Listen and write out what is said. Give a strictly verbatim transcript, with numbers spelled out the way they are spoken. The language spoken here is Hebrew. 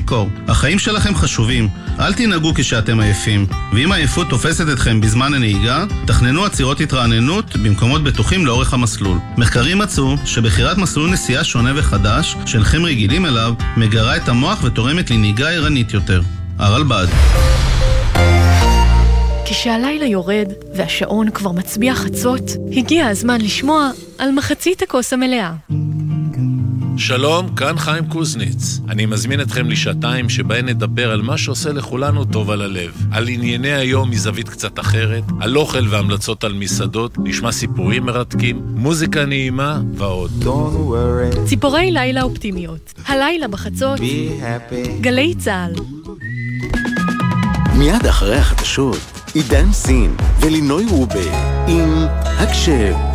קור. החיים שלכם חשובים, אל תנהגו כשאתם עייפים. ואם העייפות תופסת אתכם בזמן הנהיגה, תכננו עצירות התרעננות במקומות בטוחים לאורך המסלול. מחקרים מצאו שבחירת מסלול נסיעה שונה וחדש, שאינכם רגילים אליו, מגרה את המוח ותורמת לנהיגה ערנית יותר. הרלב"ד. כשהלילה יורד והשעון כבר מצביע חצות, הגיע הזמן לשמוע על מחצית הכוס המלאה. שלום, כאן חיים קוזניץ. אני מזמין אתכם לשעתיים שבהן נדבר על מה שעושה לכולנו טוב על הלב. על ענייני היום מזווית קצת אחרת, על אוכל והמלצות על מסעדות, נשמע סיפורים מרתקים, מוזיקה נעימה ועוד. ציפורי לילה אופטימיות. הלילה בחצות. גלי צהל. מיד אחרי החדשות, עידן סין ולינוי רובה עם הקשב.